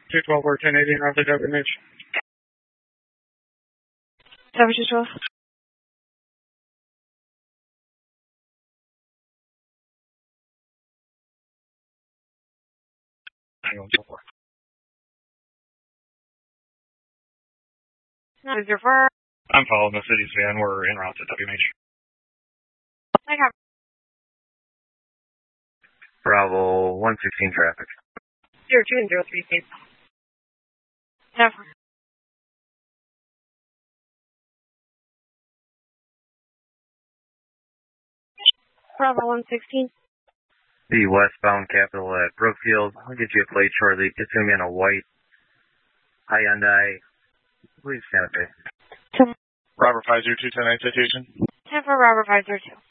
212 or 1080 around the WMH. 7212. What is your first? I'm following the city's van. We're en route to WMH. I got Bravo 116 traffic. 02 and 03, please. Never. Bravo 116. The westbound Capital at Brookfield. I'll get you a plate shortly. It's going to be on a white Hyundai. Please stand up there. Robert 502 10 citation. 10 for Robert 502.